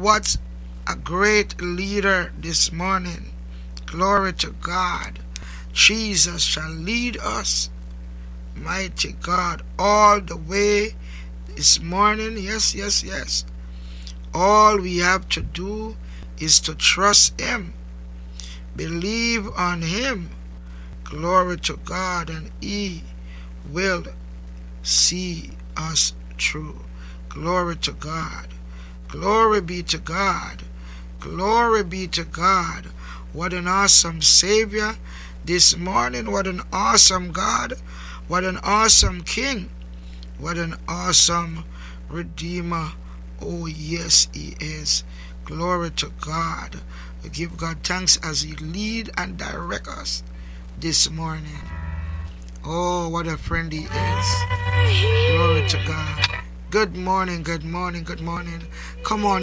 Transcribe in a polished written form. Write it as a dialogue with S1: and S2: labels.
S1: What a great leader this morning. Glory to God. Jesus shall lead us, mighty God, all the way this morning. Yes, yes, yes. All we have to do is to trust Him, believe on Him. Glory to God, and He will see us through. Glory to God. Glory be to God. Glory be to God. What an awesome Savior this morning. What an awesome God. What an awesome King. What an awesome Redeemer. Oh yes, He is. Glory to God. We give God thanks as He lead and direct us this morning. Oh, what a friend He is. Glory to God. Good morning, good morning, good morning. Come on.